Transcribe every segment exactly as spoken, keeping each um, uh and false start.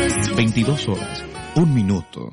veintidós horas, un minuto.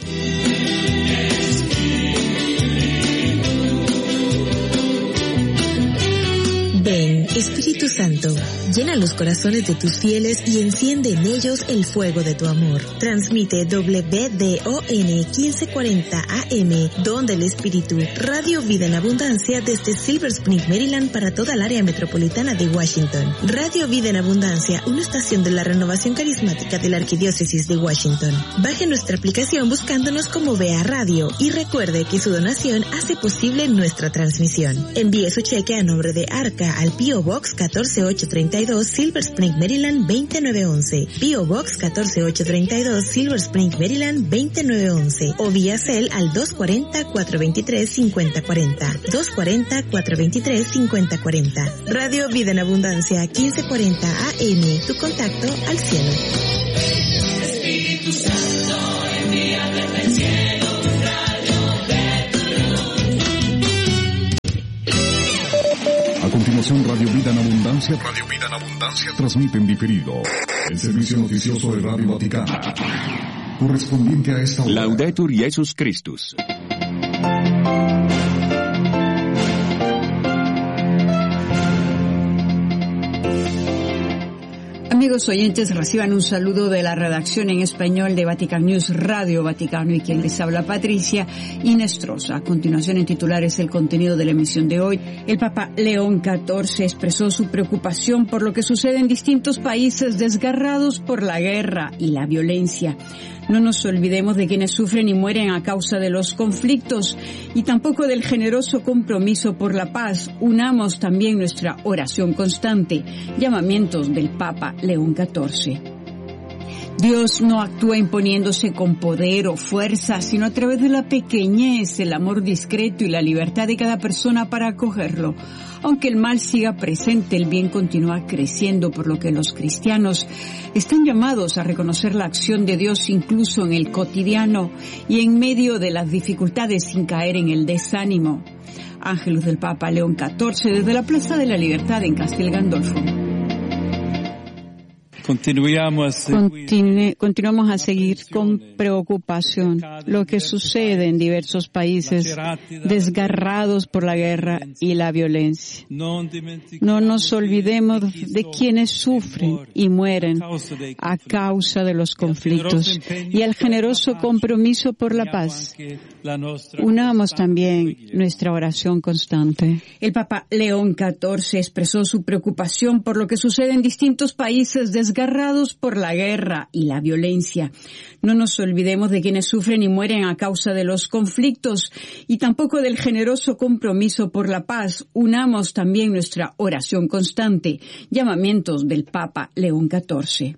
Ven, Espíritu Santo, llena los corazones de tus fieles y enciende en ellos el fuego de tu amor. Transmite W D O N quince cuarenta A M, Don del Espíritu, Radio Vida en Abundancia desde Silver Spring, Maryland para toda el área metropolitana de Washington. Radio Vida en Abundancia, una estación de la renovación carismática de la Arquidiócesis de Washington. Baje nuestra aplicación buscándonos como Vea Radio y recuerde que su donación hace posible nuestra transmisión. Envíe su cheque a nombre de Arca al P O Box catorce ocho treinta y dos, Silver Spring, Maryland veinte nueve once. P O Box catorce ocho treinta y dos, Silver Spring, Maryland veinte nueve once. O vía Cel al dos cuarenta, cuatrocientos veintitrés, cincuenta cuarenta. dos cuarenta, cuatrocientos veintitrés, cincuenta cuarenta. Radio Vida en Abundancia quince cuarenta A M. Tu contacto al cielo. Espíritu Santo, envía desde el cielo un rayo de tu luz. A continuación, Radio Vida en Abundancia. Radio Vida en Abundancia transmite en diferido el servicio noticioso de Radio Vaticano, correspondiente a esta hora. Laudetur Jesus Christus. Amigos oyentes, reciban un saludo de la redacción en español de Vatican News Radio Vaticano y quien les habla, Patricia Inestrosa. A continuación, en titulares, el contenido de la emisión de hoy. El Papa León catorce expresó su preocupación por lo que sucede en distintos países desgarrados por la guerra y la violencia. No nos olvidemos de quienes sufren y mueren a causa de los conflictos y tampoco del generoso compromiso por la paz. Unamos también nuestra oración constante. Llamamientos del Papa León catorce. Dios no actúa imponiéndose con poder o fuerza, sino a través de la pequeñez, el amor discreto y la libertad de cada persona para acogerlo. Aunque el mal siga presente, el bien continúa creciendo, por lo que los cristianos están llamados a reconocer la acción de Dios incluso en el cotidiano y en medio de las dificultades sin caer en el desánimo. Ángelus del Papa León catorce desde la Plaza de la Libertad en Castel Gandolfo. Continuamos, Continue, continuamos a seguir con preocupación lo que sucede en diversos países desgarrados por la guerra y la violencia. No nos olvidemos de quienes sufren y mueren a causa de los conflictos y el generoso compromiso por la paz. Unamos también nuestra oración constante. El Papa León catorce expresó su preocupación por lo que sucede en distintos países desgarrados por la guerra y la violencia. No nos olvidemos de quienes sufren y mueren a causa de los conflictos y tampoco del generoso compromiso por la paz. Unamos también nuestra oración constante. Llamamientos del Papa León catorce.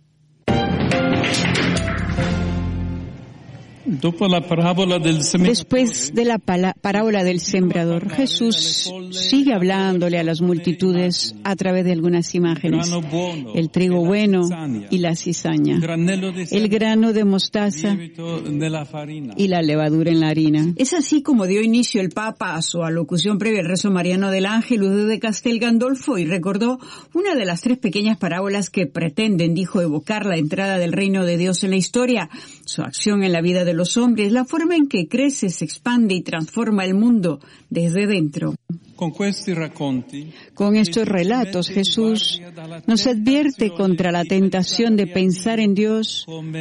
Después de la parábola del sembrador, Jesús sigue hablándole a las multitudes a través de algunas imágenes. El trigo bueno y la cizaña, el grano de mostaza y la levadura en la harina. Es así como dio inicio el Papa a su alocución previa al rezo mariano del Ángelus desde Castel Gandolfo y recordó una de las tres pequeñas parábolas que pretenden, dijo, evocar la entrada del reino de Dios en la historia, su acción en la vida de los hombres, la forma en que crece, se expande y transforma el mundo desde dentro. Con estos relatos, Jesús nos advierte contra la tentación de pensar en Dios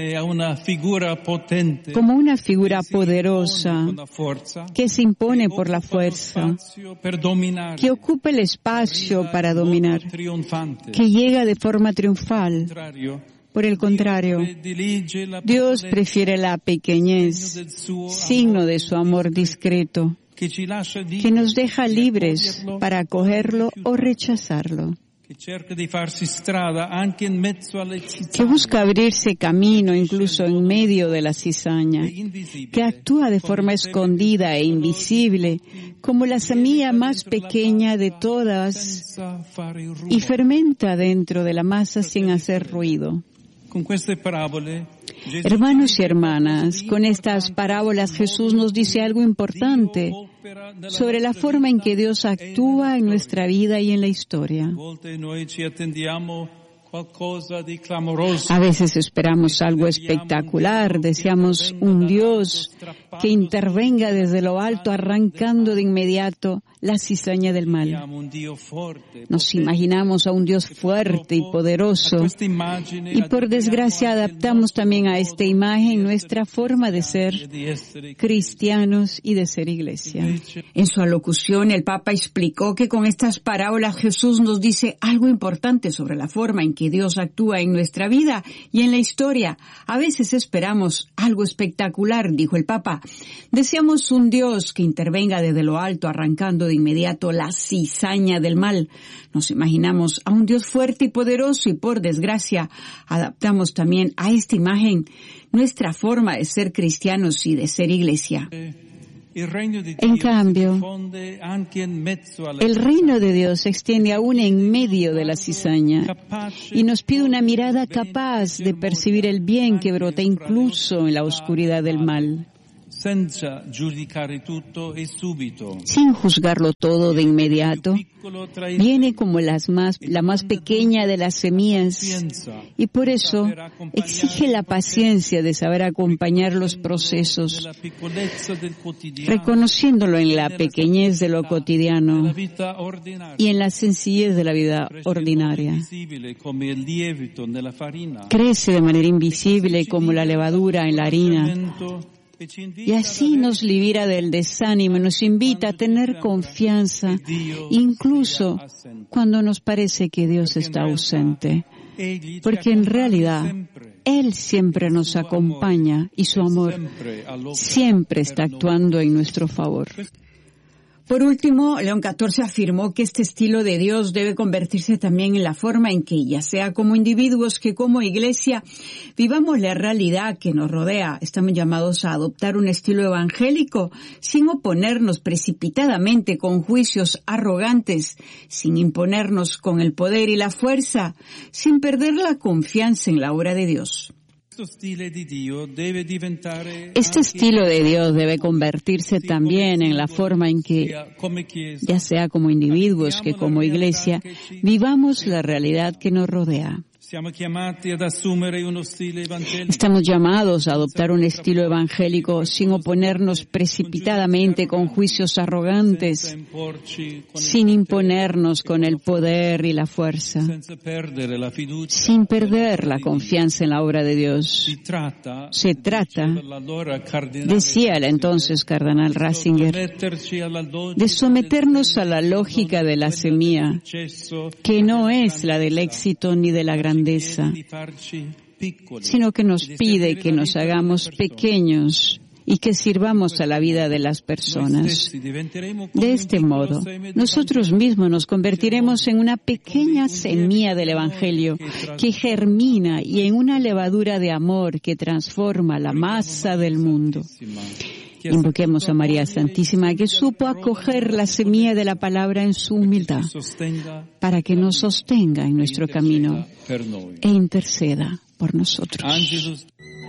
como una figura poderosa que se impone por la fuerza, que ocupa el espacio para dominar, que llega de forma triunfal. Por el contrario, Dios prefiere la pequeñez, signo de su amor discreto, que nos deja libres para acogerlo o rechazarlo, que busca abrirse camino incluso en medio de la cizaña, que actúa de forma escondida e invisible, como la semilla más pequeña de todas, y fermenta dentro de la masa sin hacer ruido. Hermanos y hermanas, con estas parábolas Jesús nos dice algo importante sobre la forma en que Dios actúa en nuestra vida y en la historia. A veces esperamos algo espectacular, deseamos un Dios que intervenga desde lo alto, arrancando de inmediato la cizaña del mal. Nos imaginamos a un Dios fuerte y poderoso, y por desgracia adaptamos también a esta imagen nuestra forma de ser cristianos y de ser iglesia. En su alocución, el Papa explicó que con estas parábolas Jesús nos dice algo importante sobre la forma en que Dios actúa en nuestra vida y en la historia. A veces esperamos algo espectacular, dijo el Papa. Deseamos un Dios que intervenga desde lo alto, arrancando de inmediato la cizaña del mal. Nos imaginamos a un Dios fuerte y poderoso y, por desgracia, adaptamos también a esta imagen nuestra forma de ser cristianos y de ser iglesia. En cambio, el reino de Dios se extiende aún en medio de la cizaña y nos pide una mirada capaz de percibir el bien que brota incluso en la oscuridad del mal, sin juzgarlo todo de inmediato. Viene como las más, la más pequeña de las semillas, y por eso exige la paciencia de saber acompañar los procesos, reconociéndolo en la pequeñez de lo cotidiano y en la sencillez de la vida ordinaria. Crece de manera invisible como la levadura en la harina, y así nos libera del desánimo y nos invita a tener confianza, incluso cuando nos parece que Dios está ausente, porque en realidad Él siempre nos acompaña y su amor siempre está actuando en nuestro favor. Por último, León catorce afirmó que este estilo de Dios debe convertirse también en la forma en que, ya sea como individuos que como iglesia, vivamos la realidad que nos rodea. Estamos llamados a adoptar un estilo evangélico sin oponernos precipitadamente con juicios arrogantes, sin imponernos con el poder y la fuerza, sin perder la confianza en la obra de Dios. Este estilo de Dios debe convertirse también en la forma en que, ya sea como individuos que como iglesia, vivamos la realidad que nos rodea. Estamos llamados a adoptar un estilo evangélico sin oponernos precipitadamente con juicios arrogantes, sin imponernos con el poder y la fuerza, sin perder la confianza en la obra de Dios. Se trata, decía el entonces cardenal Ratzinger, de someternos a la lógica de la semilla, que no es la del éxito ni de la grandeza, sino que nos pide que nos hagamos pequeños y que sirvamos a la vida de las personas. De este modo, nosotros mismos nos convertiremos en una pequeña semilla del Evangelio que germina y en una levadura de amor que transforma la masa del mundo. Invoquemos a María Santísima, que supo acoger la semilla de la palabra en su humildad, para que nos sostenga en nuestro camino e interceda por nosotros.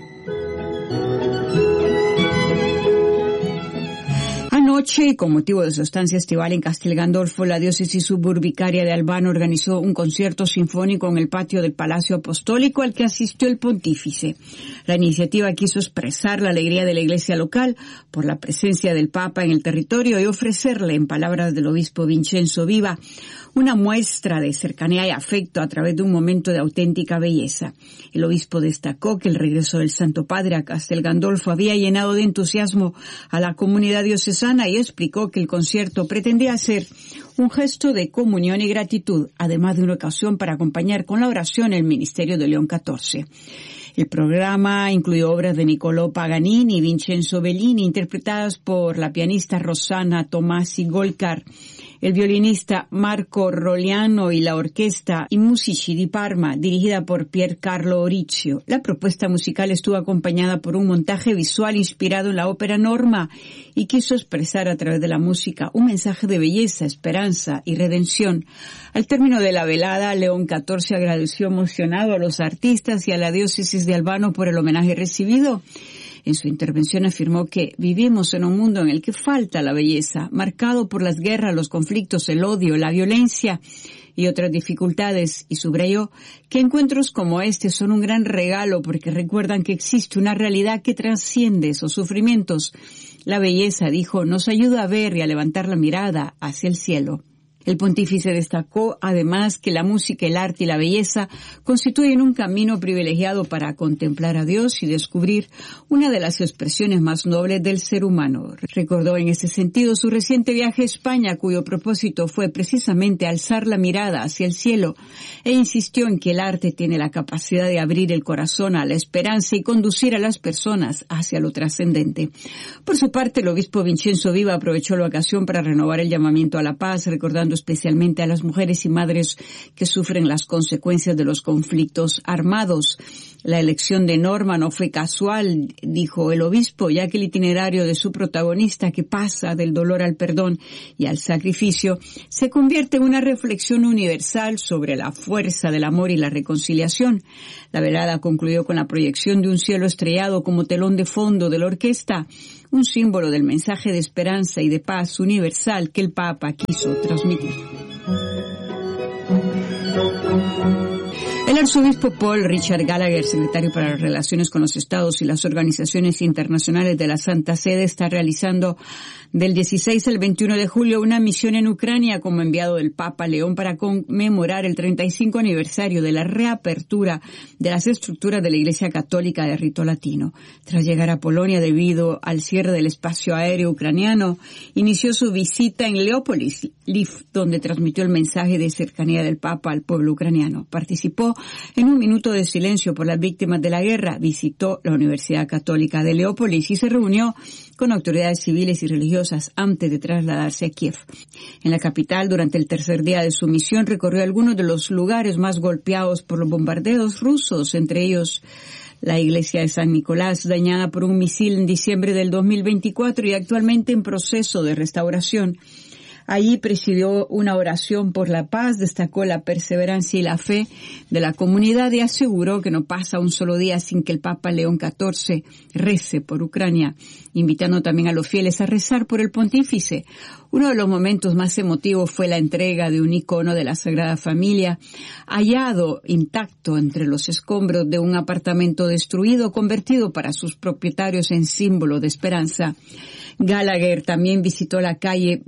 Anoche, con motivo de su estancia estival en Castel Gandolfo, la diócesis suburbicaria de Albano organizó un concierto sinfónico en el patio del Palacio Apostólico al que asistió el pontífice. La iniciativa quiso expresar la alegría de la iglesia local por la presencia del Papa en el territorio y ofrecerle, en palabras del obispo Vincenzo Viva, una muestra de cercanía y afecto a través de un momento de auténtica belleza. El obispo destacó que el regreso del Santo Padre a Castel Gandolfo había llenado de entusiasmo a la comunidad diocesana y explicó que el concierto pretendía ser un gesto de comunión y gratitud, además de una ocasión para acompañar con la oración el ministerio de León catorce. El programa incluyó obras de Niccolò Paganini y Vincenzo Bellini, interpretadas por la pianista Rossana Tomasi Golkar, el violinista Marco Rogliano y la orquesta I Musici di Parma, dirigida por Pier Carlo Orizio. La propuesta musical estuvo acompañada por un montaje visual inspirado en la ópera Norma y quiso expresar a través de la música un mensaje de belleza, esperanza y redención. Al término de la velada, León catorce agradeció emocionado a los artistas y a la diócesis de Albano por el homenaje recibido. En su intervención afirmó que vivimos en un mundo en el que falta la belleza, marcado por las guerras, los conflictos, el odio, la violencia, y otras dificultades, y subrayó que encuentros como este son un gran regalo porque recuerdan que existe una realidad que trasciende esos sufrimientos. La belleza, dijo, nos ayuda a ver y a levantar la mirada hacia el cielo. El pontífice destacó, además, que la música, el arte y la belleza constituyen un camino privilegiado para contemplar a Dios y descubrir una de las expresiones más nobles del ser humano. Recordó en ese sentido su reciente viaje a España, cuyo propósito fue precisamente alzar la mirada hacia el cielo, e insistió en que el arte tiene la capacidad de abrir el corazón a la esperanza y conducir a las personas hacia lo trascendente. Por su parte, el obispo Vincenzo Viva aprovechó la ocasión para renovar el llamamiento a la paz, recordando especialmente a las mujeres y madres que sufren las consecuencias de los conflictos armados. La elección de Norma no fue casual, dijo el obispo, ya que el itinerario de su protagonista, que pasa del dolor al perdón y al sacrificio, se convierte en una reflexión universal sobre la fuerza del amor y la reconciliación. La velada concluyó con la proyección de un cielo estrellado como telón de fondo de la orquesta, un símbolo del mensaje de esperanza y de paz universal que el Papa quiso transmitir. El arzobispo Paul Richard Gallagher, secretario para las Relaciones con los Estados y las Organizaciones Internacionales de la Santa Sede, está realizando del dieciséis al veintiuno de julio una misión en Ucrania como enviado del Papa León para conmemorar el treinta y cinco aniversario de la reapertura de las estructuras de la Iglesia Católica de rito latino. Tras llegar a Polonia debido al cierre del espacio aéreo ucraniano, inició su visita en Leópolis, Lviv, donde transmitió el mensaje de cercanía del Papa al pueblo ucraniano. Participó en un minuto de silencio por las víctimas de la guerra, visitó la Universidad Católica de Leópolis y se reunió con autoridades civiles y religiosas antes de trasladarse a Kiev. En la capital, durante el tercer día de su misión, recorrió algunos de los lugares más golpeados por los bombardeos rusos, entre ellos la iglesia de San Nicolás, dañada por un misil en diciembre del dos mil veinticuatro y actualmente en proceso de restauración. Allí presidió una oración por la paz, destacó la perseverancia y la fe de la comunidad y aseguró que no pasa un solo día sin que el Papa León catorce rece por Ucrania, invitando también a los fieles a rezar por el pontífice. Uno de los momentos más emotivos fue la entrega de un icono de la Sagrada Familia, hallado intacto entre los escombros de un apartamento destruido, convertido para sus propietarios en símbolo de esperanza. Gallagher también visitó la calle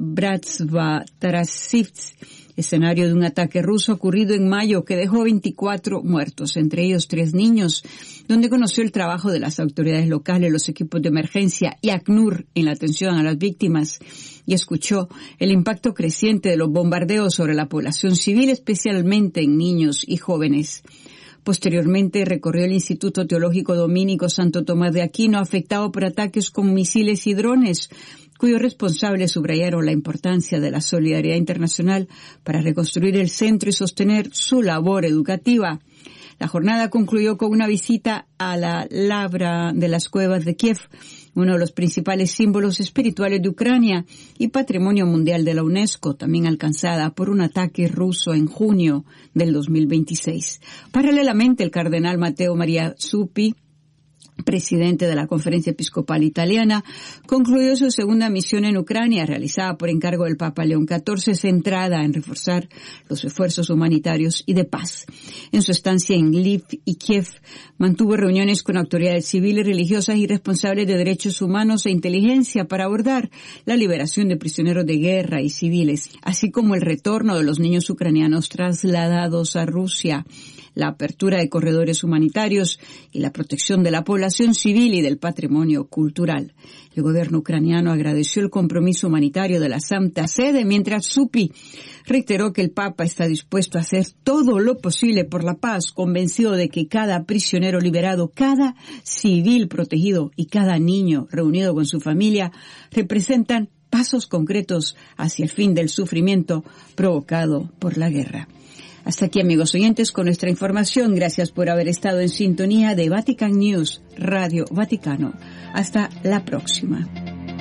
Bratstva-Tarasivsk, escenario de un ataque ruso ocurrido en mayo que dejó veinticuatro muertos, entre ellos tres niños, donde conoció el trabajo de las autoridades locales, los equipos de emergencia y ACNUR en la atención a las víctimas, y escuchó el impacto creciente de los bombardeos sobre la población civil, especialmente en niños y jóvenes. Posteriormente recorrió el Instituto Teológico Dominico Santo Tomás de Aquino, afectado por ataques con misiles y drones, cuyos responsables subrayaron la importancia de la solidaridad internacional para reconstruir el centro y sostener su labor educativa. La jornada concluyó con una visita a la Lavra de las Cuevas de Kiev, uno de los principales símbolos espirituales de Ucrania y Patrimonio Mundial de la UNESCO, también alcanzada por un ataque ruso en junio del dos mil veintiséis. Paralelamente, el cardenal Matteo Maria Zuppi, presidente de la Conferencia Episcopal Italiana, concluyó su segunda misión en Ucrania, realizada por encargo del Papa León catorce, centrada en reforzar los esfuerzos humanitarios y de paz. En su estancia en Lviv y Kiev, mantuvo reuniones con autoridades civiles, religiosas y responsables de derechos humanos e inteligencia para abordar la liberación de prisioneros de guerra y civiles, así como el retorno de los niños ucranianos trasladados a Rusia, la apertura de corredores humanitarios y la protección de la población civil y del patrimonio cultural. El gobierno ucraniano agradeció el compromiso humanitario de la Santa Sede, mientras Zuppi reiteró que el Papa está dispuesto a hacer todo lo posible por la paz, convencido de que cada prisionero liberado, cada civil protegido y cada niño reunido con su familia representan pasos concretos hacia el fin del sufrimiento provocado por la guerra. Hasta aquí, amigos oyentes, con nuestra información. Gracias por haber estado en sintonía de Vatican News, Radio Vaticano. Hasta la próxima.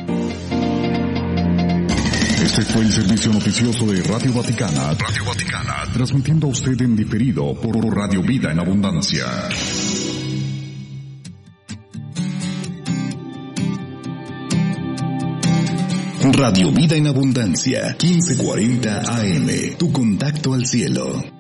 Este fue el servicio noticioso de Radio Vaticana. Radio Vaticana. Transmitiendo a usted en diferido por Radio Vida en Abundancia. Radio Vida en Abundancia, quince cuarenta A M, tu contacto al cielo.